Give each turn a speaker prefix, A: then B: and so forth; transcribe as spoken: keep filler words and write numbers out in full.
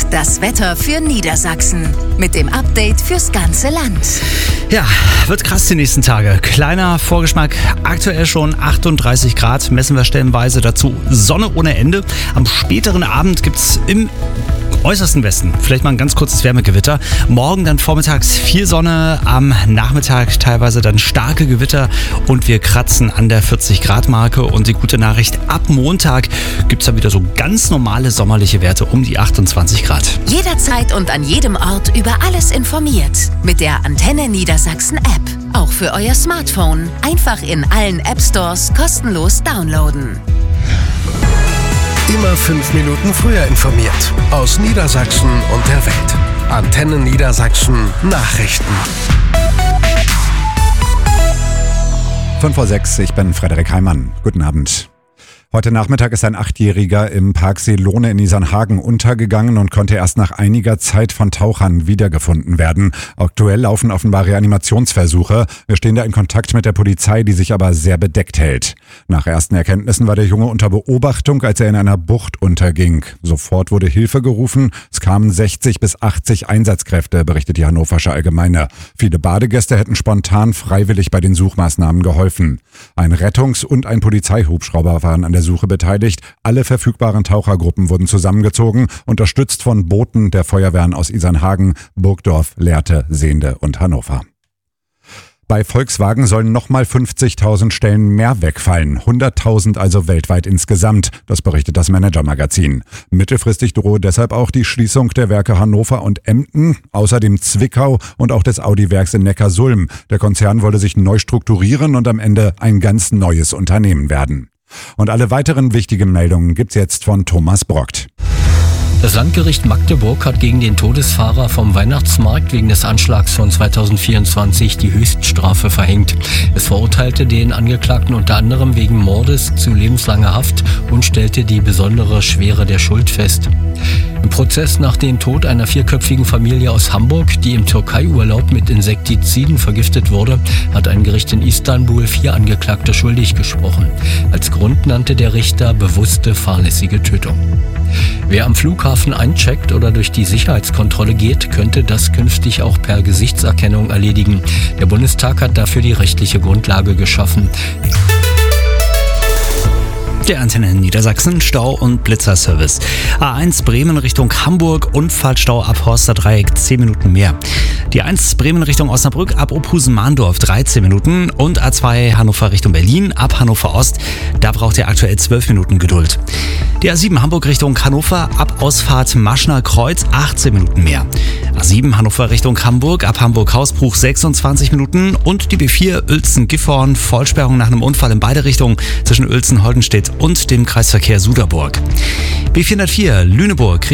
A: das Wetter für Niedersachsen. Mit dem Update fürs ganze Land.
B: Ja, wird krass die nächsten Tage. Kleiner Vorgeschmack, aktuell schon achtunddreißig Grad, messen wir stellenweise, dazu Sonne ohne Ende. Am späteren Abend gibt's im äußersten Westen vielleicht mal ein ganz kurzes Wärmegewitter. Morgen dann vormittags viel Sonne, am Nachmittag teilweise dann starke Gewitter und wir kratzen an der vierzig Grad Marke. Und die gute Nachricht, ab Montag gibt es dann wieder so ganz normale sommerliche Werte um die achtundzwanzig Grad.
A: Jederzeit und an jedem Ort über alles informiert. Mit der Antenne Niedersachsen App. Auch für euer Smartphone. Einfach in allen App Stores kostenlos downloaden.
C: Immer fünf Minuten früher informiert. Aus Niedersachsen und der Welt. Antenne Niedersachsen Nachrichten.
D: fünf vor sechs, ich bin Frederik Heimann. Guten Abend. Heute Nachmittag ist ein Achtjähriger im Park Seelone in Isernhagen untergegangen und konnte erst nach einiger Zeit von Tauchern wiedergefunden werden. Aktuell laufen offenbar Reanimationsversuche. Wir stehen da in Kontakt mit der Polizei, die sich aber sehr bedeckt hält. Nach ersten Erkenntnissen war der Junge unter Beobachtung, als er in einer Bucht unterging. Sofort wurde Hilfe gerufen. Es kamen sechzig bis achtzig Einsatzkräfte, berichtet die Hannoversche Allgemeine. Viele Badegäste hätten spontan freiwillig bei den Suchmaßnahmen geholfen. Ein Rettungs- und ein Polizeihubschrauber waren an der Suche beteiligt. Alle verfügbaren Tauchergruppen wurden zusammengezogen, unterstützt von Booten der Feuerwehren aus Isernhagen, Burgdorf, Lehrte, Sehnde und Hannover. Bei Volkswagen sollen nochmal fünfzigtausend Stellen mehr wegfallen, hunderttausend also weltweit insgesamt, das berichtet das Manager-Magazin. Mittelfristig drohe deshalb auch die Schließung der Werke Hannover und Emden, außerdem Zwickau und auch des Audi-Werks in Neckarsulm. Der Konzern wolle sich neu strukturieren und am Ende ein ganz neues Unternehmen werden. Und alle weiteren wichtigen Meldungen gibt's jetzt von Thomas Brockt.
E: Das Landgericht Magdeburg hat gegen den Todesfahrer vom Weihnachtsmarkt wegen des Anschlags von zweitausendvierundzwanzig die Höchststrafe verhängt. Es verurteilte den Angeklagten unter anderem wegen Mordes zu lebenslanger Haft und stellte die besondere Schwere der Schuld fest. Im Prozess nach dem Tod einer vierköpfigen Familie aus Hamburg, die im Türkei-Urlaub mit Insektiziden vergiftet wurde, hat ein Gericht in Istanbul vier Angeklagte schuldig gesprochen. Als Grund nannte der Richter bewusste fahrlässige Tötung. Wer am Flughafen eincheckt oder durch die Sicherheitskontrolle geht, könnte das künftig auch per Gesichtserkennung erledigen. Der Bundestag hat dafür die rechtliche Grundlage geschaffen.
B: Der Antenne Niedersachsen, Stau- und Blitzerservice. A eins Bremen Richtung Hamburg, Unfallstau ab Horsterdreieck, zehn Minuten mehr. Die eins Bremen Richtung Osnabrück ab Opusen-Mahndorf, dreizehn Minuten. Und A zwei Hannover Richtung Berlin ab Hannover Ost, da braucht ihr aktuell zwölf Minuten Geduld. Die A sieben Hamburg Richtung Hannover ab Ausfahrt Maschner Kreuz, achtzehn Minuten mehr. A sieben Hannover Richtung Hamburg ab Hamburg-Hausbruch, sechsundzwanzig Minuten. Und die B vier Uelzen-Gifhorn, Vollsperrung nach einem Unfall in beide Richtungen zwischen Uelzen-Holdenstedt und dem Kreisverkehr Suderburg. B vierhundertvier Lüneburg